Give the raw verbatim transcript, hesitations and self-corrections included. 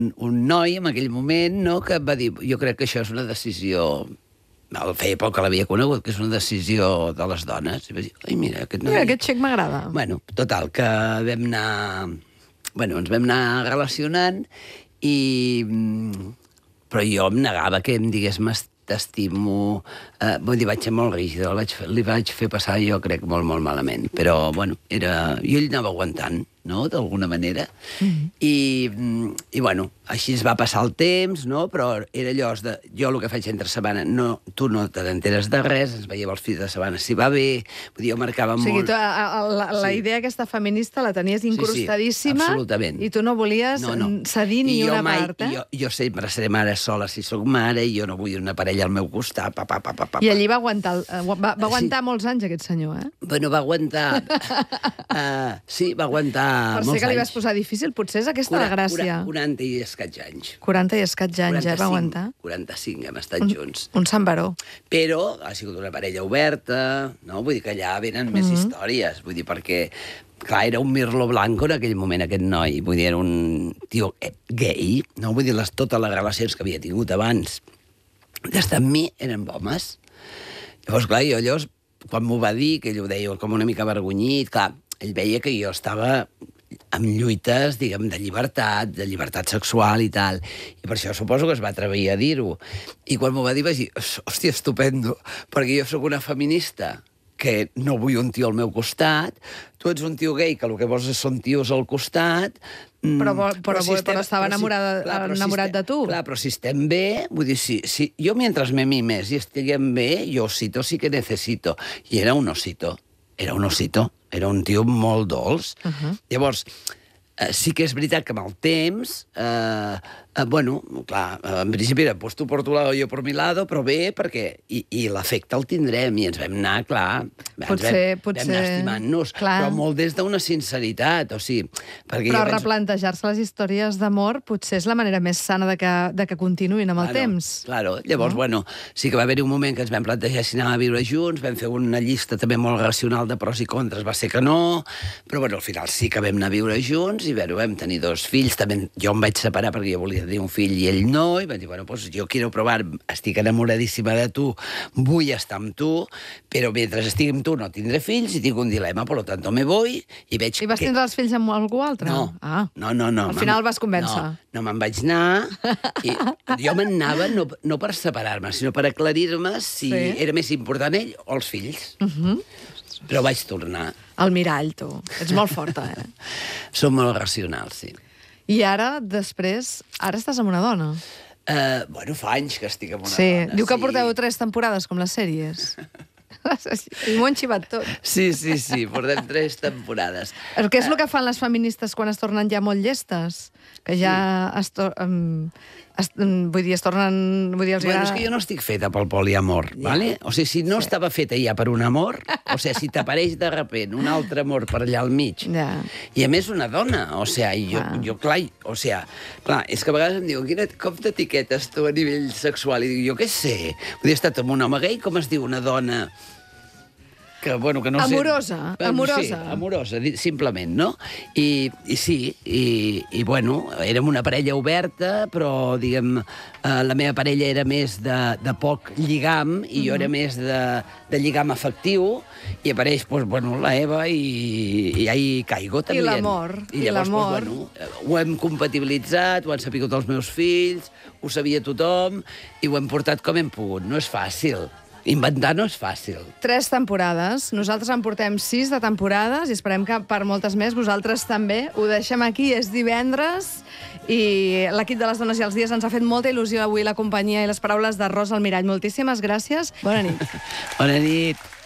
un noi en aquell moment, no?, que va dir, jo crec que això és una decisió, el feia poc que l'havia conegut, que és una decisió de les dones, i va dir, ai, mira, aquest noi... Mira, aquest xec m'agrada. Bueno, total, que vam anar... Bueno, ens vam anar relacionant i... Però jo em negava que em digués t'estimo... Eh, vull dir, vaig ser molt rígida, el vaig, li vaig fer passar, jo crec, molt, molt malament. Però, bueno, era... I ell anava aguantant, no?, d'alguna manera. Mm-hmm. I, I, bueno, així es va passar el temps, no?, però era allò de... Jo el que faig entre setmana, no, tu no te n'enteres de res, ens veiem els fills de setmana si va bé, vull dir, jo marcava molt... O sigui, tu, a, a, la, la sí. idea aquesta feminista la tenies incrustadíssima, sí, sí, absolutament. I tu no volies no, no. cedir ni una mai, part, eh? Jo, jo sempre seré mare sola si sóc mare, i jo no vull una parella al meu costat, pa, pa, pa, pa, pa. I allí va aguantar, va, va aguantar sí. molts anys, aquest senyor, eh? Bueno, va aguantar... uh, sí, va aguantar per molts ser que li anys. vas posar difícil, potser és aquesta la gràcia. quaranta i escaig anys. quaranta i escaig anys, ja va aguantar. quaranta-cinc hem estat un, junts. Un sant baró. Però ha sigut una parella oberta, no? Vull dir que allà venen més mm-hmm. històries, vull dir, perquè... Clar, era un mirlo blanco en aquell moment, aquest noi. Vull dir, era un tio gay, no? Vull dir, les, totes les relacions que havia tingut abans d'estar amb mi eren homes. Llavors, clar, jo llavors, quan m'ho va dir, que ell ho deia com una mica avergonyit, clar, ell veia que jo estava amb lluites, diguem, de llibertat, de llibertat sexual i tal. I per això suposo que es va atrevir a dir-ho. I quan m'ho va dir vaig dir, hòstia, estupendo, perquè jo sóc una feminista que no vull un tio al meu costat, tu ets un tio gay que el que vols són tios al costat... Però, però, però, si estem, però estava enamorada, però si, clar, enamorat si estem, de tu. Clar, però si estem bé, vull dir, si, si jo mentre me mimes i estiguem bé, jo osito sí que necessito. I era un osito, era un osito, era un tio molt dolç. Uh -huh. Llavors, eh, sí que és veritat que amb el temps, eh, eh, bueno, clar, en principi era pues tu por tu lado, jo por mi lado, però bé, perquè... I, i l'efecte el tindrem, i ens vam anar, clar, potser, ens vam, potser... vam anar estimant-nos, però molt des d'una sinceritat, o sigui... Perquè però penso... replantejar-se les històries d'amor potser és la manera més sana de que, de que continuïn amb el claro, temps. Claro, llavors, no? Bueno, sí que va haver-hi un moment que ens vam plantejar si anàvem a viure junts, vam fer una llista també molt racional de pros i contres, va ser que no, però bueno, al final sí que vam anar a viure junts i bueno, vam tenir dos fills, també jo em vaig separar perquè jo volia tenir un fill i ell no, i vaig dir, bueno, pues jo quiero provar, estic enamoradíssima de tu, vull estar amb tu, però mentre estigui amb tu no tindré fills i tinc un dilema, per tant me voy i veig que... I vas que... tindre els fills amb algú altre? No, ah. no, no, no. Al final vas convèncer. No, no me'n vaig anar, i jo me'n anava no, no per separar-me, sinó per aclarir-me si sí. era més important ell o els fills. Uh -huh. Però vaig tornar. El mirall, tu. Ets molt forta, eh? Som molt racionals, sí. I ara, després, ara estàs amb una dona. Uh, bueno, fa anys que estic amb una sí. dona. Diu que sí. porteu tres temporades, com les sèries. I m'ho han xivat tot. Sí, sí, sí, portem tres temporades. Què és el que fan les feministes quan es tornen ja molt llestes? Que ja sí. es, to um, es, um, vull dir, es tornen... Vull dir, els bueno, ja... és que jo no estic feta pel poliamor, ja. ¿Vale? O sigui, si no sí. estava feta ja per un amor, o sigui, si t'apareix de repent un altre amor per allà al mig, ja. i a més una dona, o sigui, jo, ah. jo clar, o sigui, clar, és que a vegades em diuen, quina, com t'etiquetes tu a nivell sexual? I dic, jo què sé, vull dir, he estat amb un home gay, com es diu una dona... Que, bueno, que no amorosa, sé... amorosa. Sí, amorosa, simplement, no? I, i sí, i, i bueno, érem una parella oberta, però, diguem, eh, la meva parella era més de, de poc lligam, i mm-hmm. jo era més de, de lligam afectiu, i apareix, doncs, bueno, la Eva, i, i ahí caigo, també. I l'amor. I llavors, doncs, bueno, ho hem compatibilitzat, ho han sabut els meus fills, ho sabia tothom, i ho hem portat com hem pogut. No és fàcil. Inventar no és fàcil. Tres temporades. Nosaltres en portem sis de temporades i esperem que per moltes més vosaltres també. Ho deixem aquí, és divendres i l'equip de les Dones i els Dies ens ha fet molta il·lusió avui la companyia i les paraules de Rosa Almirall. Moltíssimes gràcies. Bona nit. Bona nit.